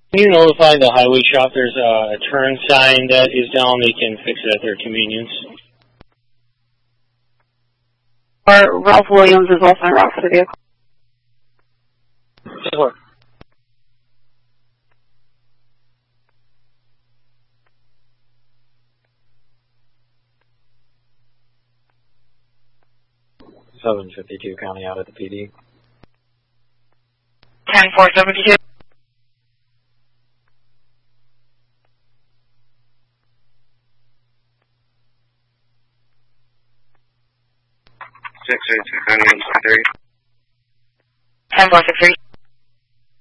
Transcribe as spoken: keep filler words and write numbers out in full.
Can you notify the highway shop there's a, a turn sign that is down? They can fix it at their convenience. Or Ralph Williams is also en route for the vehicle. Sure. seven fifty-two County out at the P D. ten four seventy-two. six eight two County one two three. ten four six three.